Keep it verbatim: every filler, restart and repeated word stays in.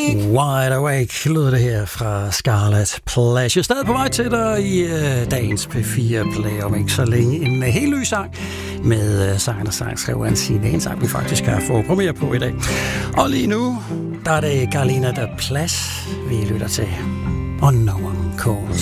Wide Awake lyder det her fra Scarlet Pleasure. Stadig på vej til dig i uh, dagens P fire Play om ikke så længe. En uh, helt ny sang med uh, sangen og sangskriver Signe. En sang, vi faktisk har fået premiere på i dag. Og lige nu, der er det Carolina de Plas, vi lytter til. On No One Calls.